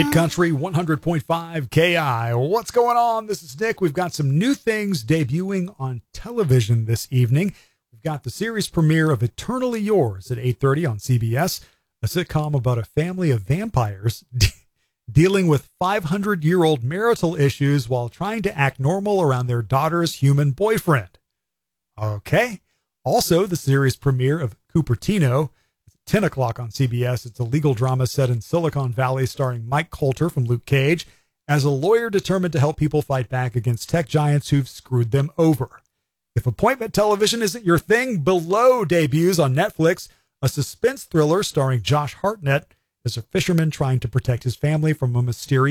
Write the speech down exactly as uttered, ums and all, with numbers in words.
Hit Country one hundred point five K I. What's going on? This is Nick. We've got some new things debuting on television this evening. We've got the series premiere of Eternally Yours at eight thirty on C B S, a sitcom about a family of vampires de- dealing with five hundred year old marital issues while trying to act normal around their daughter's human boyfriend. Okay. Also, the series premiere of Cupertino, ten o'clock on C B S. It's a legal drama set in Silicon Valley starring Mike Coulter from Luke Cage as a lawyer determined to help people fight back against tech giants who've screwed them over. If appointment television isn't your thing, Below debuts on Netflix, a suspense thriller starring Josh Hartnett as a fisherman trying to protect his family from a mysterious